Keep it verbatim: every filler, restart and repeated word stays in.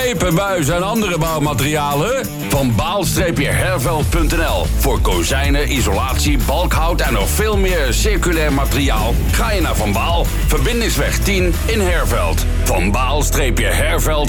Pijpen, buizen en andere bouwmaterialen? Van Baal-Herveld punt n l. Voor kozijnen, isolatie, balkhout en nog veel meer circulair materiaal. Ga je naar Van Baal, Verbindingsweg tien in Herveld. Van Baal-Herveld